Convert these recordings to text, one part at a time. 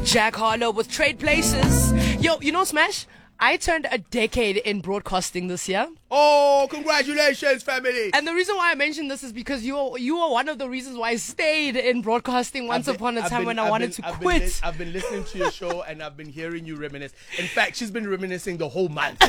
Jack Harlow with Trade Places. Yo, you know Smash? I turned a decade in broadcasting this year. Oh, congratulations, family. And the reason why I mentioned this is because you are one of the reasons why I stayed in broadcasting once upon a time when I wanted to quit. I've been listening to your show and I've been hearing you reminisce. In fact, she's been reminiscing the whole month.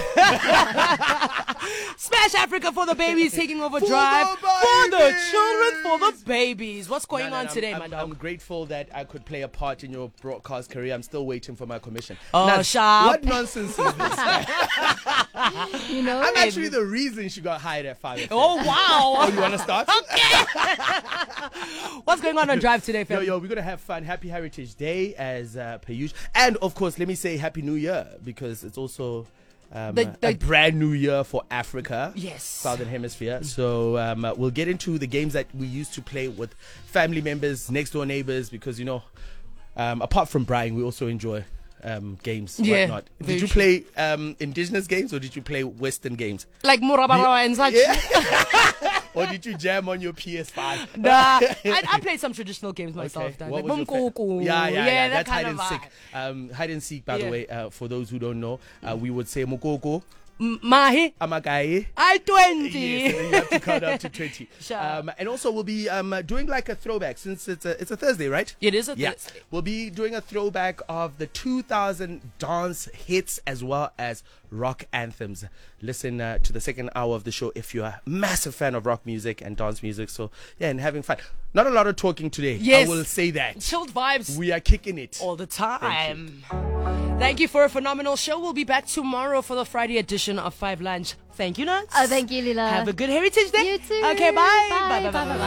Smash Africa for the babies taking over Drive. For the children, for the babies. What's going on today, my dog? I'm grateful that I could play a part in your broadcast career. I'm still waiting for my commission. Oh, now, sharp. What nonsense is this? You know, I'm actually the reason she got hired at 5FM. Oh, wow. Oh, you want to start? Okay. What's going on Drive today, fam? Yo, we're going to have fun. Happy Heritage Day as per usual. And, of course, let me say Happy New Year because it's also a brand new year for Africa. Yes. Southern Hemisphere. So we'll get into the games that we used to play with family members, next door neighbors because, you know, apart from Brian, we also enjoy games, whatnot. Did you play indigenous games or did you play Western games? Like Murabawa and such? Yeah. Or did you jam on your PS5? Nah, I played some traditional games myself. Okay. Like What was Mumkuku. Yeah, that that's kind hide and of seek. Hide and seek, by the way, for those who don't know, we would say Mukoko, Mahi, Amagai. I-20. Yes, and then you have to count up to 20. Sure. And also we'll be doing like a throwback since it's a Thursday, right? It is a Thursday. We'll be doing a throwback of the 2000 dance hits as well as rock anthems. Listen to the second hour of the show if you're a massive fan of rock music and dance music. So, yeah, and having fun. Not a lot of talking today. Yes. I will say that. Chilled vibes. We are kicking it. All the time. Thank you for a phenomenal show. We'll be back tomorrow for the Friday edition of 5 Lunch. Thank you, Nuts. Oh, thank you, Lila. Have a good Heritage Day. You too. Okay, bye. Bye. Bye.